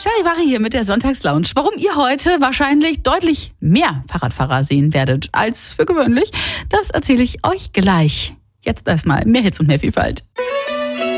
Charivari hier mit der Sonntagslounge. Warum ihr heute wahrscheinlich deutlich mehr Fahrradfahrer sehen werdet als für gewöhnlich, das erzähle ich euch gleich. Jetzt erstmal mehr Hits und mehr Vielfalt.